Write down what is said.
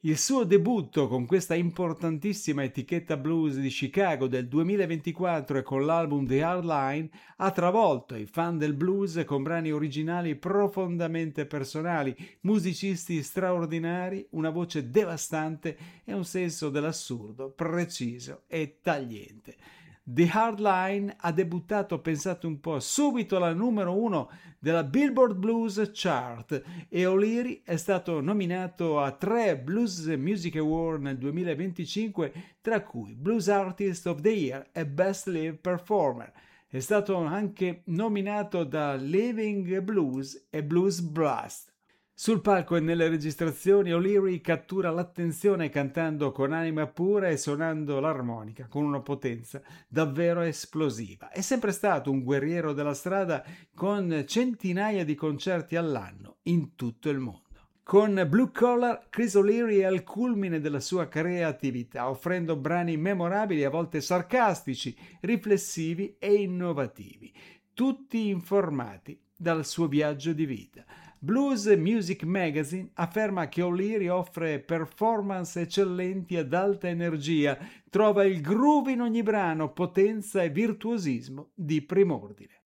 Il suo debutto con questa importantissima etichetta blues di Chicago del 2024 e con l'album The Hard Line ha travolto i fan del blues con brani originali profondamente personali, musicisti straordinari, una voce devastante e un senso dell'assurdo preciso e tagliente. The Hard Line ha debuttato, pensate un po', subito alla numero 1 della Billboard Blues Chart e O'Leary è stato nominato a 3 Blues Music Award nel 2025, tra cui Blues Artist of the Year e Best Live Performer. È stato anche nominato da Living Blues e Blues Blast. Sul palco e nelle registrazioni O'Leary cattura l'attenzione cantando con anima pura e suonando l'armonica con una potenza davvero esplosiva. È sempre stato un guerriero della strada con centinaia di concerti all'anno in tutto il mondo. Con Blue Collar, Chris O'Leary è al culmine della sua creatività, offrendo brani memorabili, a volte sarcastici, riflessivi e innovativi, tutti informati dal suo viaggio di vita. Blues Music Magazine afferma che O'Leary offre performance eccellenti ad alta energia, trova il groove in ogni brano, potenza e virtuosismo di prim'ordine.